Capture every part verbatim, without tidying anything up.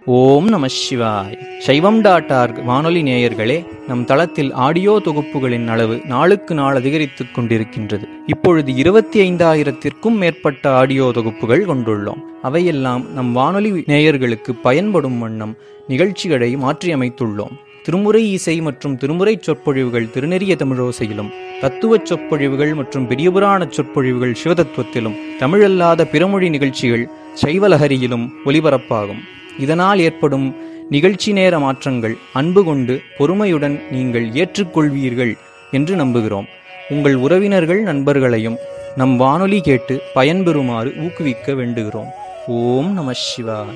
ஓம் நம சிவாய். சைவம் டாட் ஆர்க் வானொலி நேயர்களே, நம் தளத்தில் ஆடியோ தொகுப்புகளின் அளவு நாளுக்கு நாள் அதிகரித்துக் கொண்டிருக்கின்றது. இப்பொழுது இருபத்தி ஐந்தாயிரத்திற்கும் மேற்பட்ட ஆடியோ தொகுப்புகள் கொண்டுள்ளோம். அவையெல்லாம் நம் வானொலி நேயர்களுக்கு பயன்படும் வண்ணம் நிகழ்ச்சிகளை மாற்றியமைத்துள்ளோம். திருமுறை இசை மற்றும் திருமுறை சொற்பொழிவுகள் திருநெறிய தமிழோசையிலும், தத்துவ சொற்பொழிவுகள் மற்றும் பெரியபுராண சொற்பொழிவுகள் சிவதத்துவத்திலும், தமிழல்லாத பிறமொழி நிகழ்ச்சிகள் சைவலஹரியிலும் ஒலிபரப்பாகும். இதனால் ஏற்படும் நிகழ்ச்சி நேர மாற்றங்கள் அன்பு கொண்டு பொறுமையுடன் நீங்கள் ஏற்றுக்கொள்வீர்கள் என்று நம்புகிறோம். உங்கள் உறவினர்கள் நண்பர்களையும் நம் வானொலி கேட்டு பயன்பெறுமாறு ஊக்குவிக்க வேண்டுகிறோம். ஓம் நம சிவாய.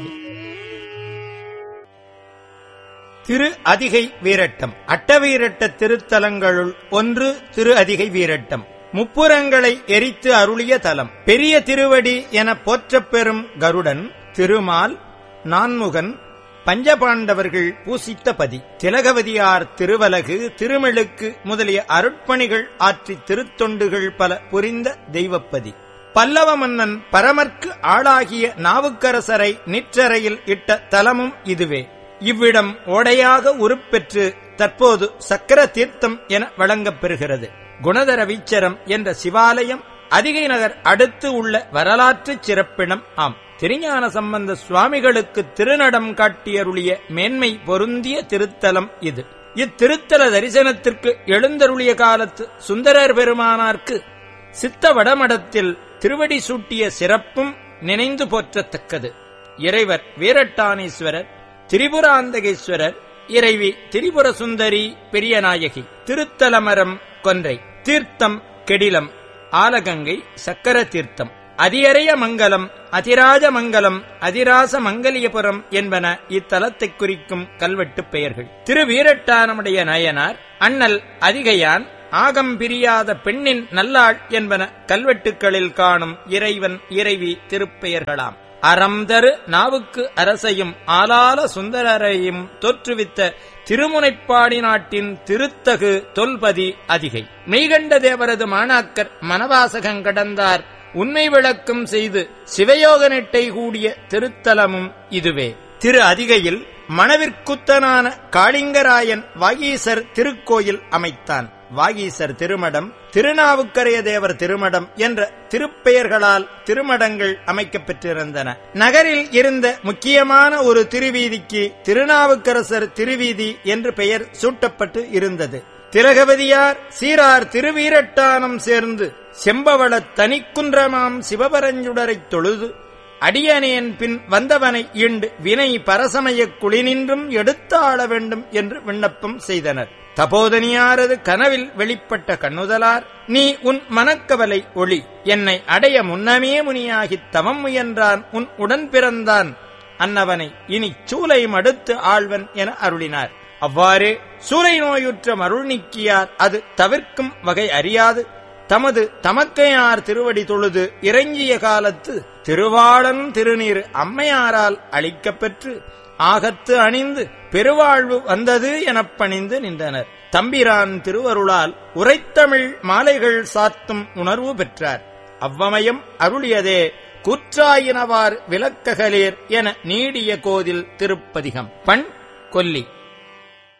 திரு அதிகை வீரட்டம். அட்டவீரட்ட திருத்தலங்களுள் ஒன்று திரு அதிகை வீரட்டம். முப்புரங்களை எரித்து அருளிய தலம். பெரிய திருவடி என போற்றப் பெறும் கருடன், திருமால், நான்முகன், பஞ்சபாண்டவர்கள் பூசித்த பதி. திலகவதியார் திருவலகு, திருமெழுக்கு முதலிய அருட்பணிகள் ஆற்றி திருத்தொண்டுகள் பல புரிந்த தெய்வப்பதி. பல்லவ மன்னன் பரமர்க்கு ஆளாகிய நாவுக்கரசரை நிற்றரையில் இட்ட தலமும் இதுவே. இவ்விடம் ஓடையாக உருப்பெற்று தற்போது சக்கர தீர்த்தம் என வழங்கப் பெறுகிறது. குணதர வீச்சரம் என்ற சிவாலயம் அதிகை நகர் அடுத்து உள்ள வரலாற்று சிறப்பிடம் ஆம். திருஞான சம்பந்த சுவாமிகளுக்கு திருநடம் காட்டியருளிய மேன்மை பொருந்திய திருத்தலம் இது. இத்திருத்தல தரிசனத்திற்கு எழுந்தருளிய காலத்து சுந்தரர் பெருமானார்க்கு சித்த வடமடத்தில் திருவடி சூட்டிய சிறப்பும் நினைந்து போற்றத்தக்கது. இறைவர் வீரட்டானீஸ்வரர், திரிபுராந்தகேஸ்வரர், இறைவி திரிபுர சுந்தரி பெரியநாயகி. திருத்தலமரம் கொன்றை. தீர்த்தம் கெடிலம், ஆலகங்கை, சக்கர தீர்த்தம். அதியரைய மங்கலம், அதிராஜ மங்கலம், அதிராச மங்கலியபுரம் என்பன இத்தலத்தைக் குறிக்கும் கல்வெட்டுப் பெயர்கள். திரு வீரட்டானமுடைய நயனார், அண்ணல் அதிகையான், ஆகம் பிரியாத பெண்ணின் நல்லாள் என்பன கல்வெட்டுக்களில் காணும் இறைவன் இறைவி திருப்பெயர்களாம். அறம் தரு நாவுக்கு அரசையும் ஆலால சுந்தரரையும் தோற்றுவித்த திருமுனைப்பாடி நாட்டின் திருத்தகு தொல்பதி அதிகை. மெய்கண்ட தேவரது மாணாக்கர் மனவாசகம் கடந்தார் உண்மை விளக்கம் செய்து சிவயோக நெட்டை கூடிய திருத்தலமும் இதுவே. திரு அதிகையில் மணவிற்குத்தனான காளிங்கராயன் வாகீசர் திருக்கோயில் அமைத்தான். வாகீசர் திருமடம், திருநாவுக்கரைய தேவர் திருமடம் என்ற திருப்பெயர்களால் திருமடங்கள் அமைக்கப் பெற்றிருந்தன. நகரில் இருந்த முக்கியமான ஒரு திருவீதிக்கு திருநாவுக்கரசர் திருவீதி என்று பெயர் சூட்டப்பட்டு இருந்தது. திலகவதியார் சீரார் திருவீரட்டானம் சேர்ந்து செம்பவள தனிக்குன்றமாம் சிவபரஞ்சுடரைத் தொழுது அடியனேன் பின் வந்தவனை ஈண்டு வினை பரசமயக் குளினின்றும் எடுத்து ஆள வேண்டும் என்று விண்ணப்பம் செய்தனர். தபோதனியாரது கனவில் வெளிப்பட்ட கண்ணுதலார், நீ உன் மனக்கவலை ஒளி, என்னை அடைய முன்னமே முனியாகித் தவம் முயன்றான் உன் உடன் பிறந்தான், அன்னவனை இனி சூலை மடுத்து ஆழ்வன் என அருளினார். அவ்வாறே சூலை நோயுற்ற மருள் நீக்கியார் அது தவிர்க்கும் வகை அறியாது தமது தமக்கையார் திருவடி தொழுது இறங்கிய காலத்து திருவாளன் திருநீர் அம்மையாரால் அளிக்கப் பெற்று ஆகத்து அணிந்து பெருவாழ்வு வந்தது எனப் பணிந்து நின்றனர். தம்பிரான் திருவருளால் உரைத்தமிழ் மாலைகள் சாத்தும் உணர்வு பெற்றார். அவ்வமயம் அருளியதே கூற்றாயினவார் விளக்ககலேர் என நீடிய கோதில் திருப்பதிகம். பண் கொல்லி.